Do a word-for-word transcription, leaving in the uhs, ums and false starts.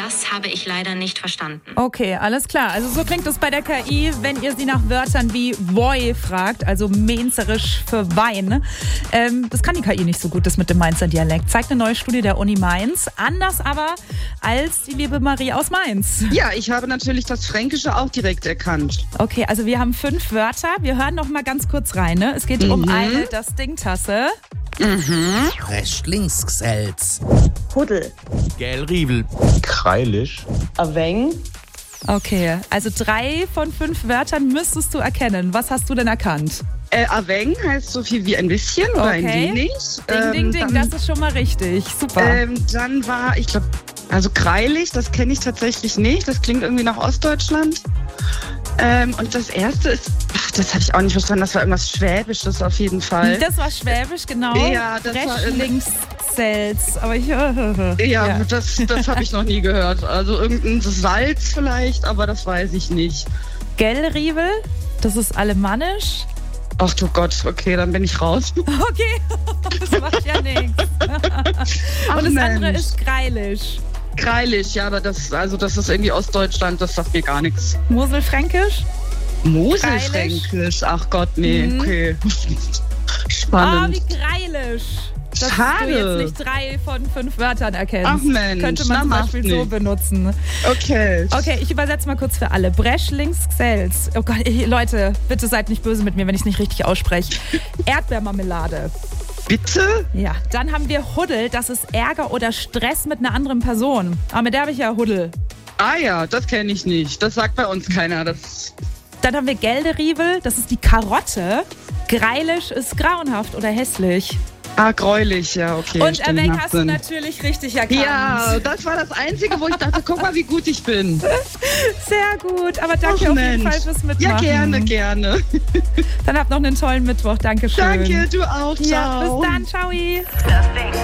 Das habe ich leider nicht verstanden. Okay, alles klar. Also so klingt es bei der K I, wenn ihr sie nach Wörtern wie Woi fragt, also mainzerisch für Wein. Ähm, das kann die K I nicht so gut, das mit dem Mainzer Dialekt. Zeigt eine neue Studie der Uni Mainz. Anders aber als die liebe Marie aus Mainz. Ja, ich habe natürlich das Fränkische auch direkt erkannt. Okay, also wir haben fünf Wörter. Wir hören noch mal ganz kurz rein. Ne? Es geht mhm. um eine Das Ding-Tasse. Mhm. Rechts-links-Gselz. Huddel. Gellriebel. Kreilisch. Aweng. Okay, also drei von fünf Wörtern müsstest du erkennen. Was hast du denn erkannt? Äh, Aweng heißt so viel wie ein bisschen oder okay. ein wenig. Ding, ähm, ding, ding, dann, das ist schon mal richtig. Super. Ähm, dann war, ich glaube, also Kreilich, das kenne ich tatsächlich nicht. Das klingt irgendwie nach Ostdeutschland. Ähm, und das erste ist, ach, das habe ich auch nicht verstanden, das war irgendwas Schwäbisches auf jeden Fall. Das war Schwäbisch, genau. Ja, das war links Salz, aber ich... ja, ja, das, das habe ich noch nie gehört. Also irgendein Salz vielleicht, aber das weiß ich nicht. Gellriebel, das ist alemannisch. Ach du Gott, okay, dann bin ich raus. Okay, das macht ja nichts. Ach, und das Mensch. andere ist Kreilisch. Kreilisch, ja, aber das, also das ist irgendwie Ostdeutschland, das sagt mir gar nichts. Moselfränkisch? Moselfränkisch? Ach Gott, nee, mhm. okay. Ah, Spannend. oh, wie greilisch. Dass Schade. du jetzt nicht drei von fünf Wörtern erkennst. Ach Mensch, könnte man zum Beispiel nicht. so benutzen. Okay. Okay, ich übersetze mal kurz für alle. Bresch, links, Gselz. Oh Gott, ey, Leute, bitte seid nicht böse mit mir, wenn ich es nicht richtig ausspreche. Erdbeermarmelade. Bitte? Ja, dann haben wir Huddel, das ist Ärger oder Stress mit einer anderen Person. Aber mit der habe ich ja Huddel. Ah ja, das kenne ich nicht. Das sagt bei uns keiner. Das Dann haben wir Gelderiebel, das ist die Karotte. Greilisch ist grauenhaft oder hässlich. Ah, gräulich, ja, okay. Und stimmt, Aweng macht hast du Sinn. natürlich richtig erkannt. Ja, das war das Einzige, wo ich dachte, guck mal, wie gut ich bin. Sehr gut, aber danke Ach, auf Mensch. jeden Fall fürs Mitmachen. Ja, gerne, gerne. Dann habt noch einen tollen Mittwoch. Dankeschön. Danke, du auch. Ciao. Ja, bis dann. Ciao.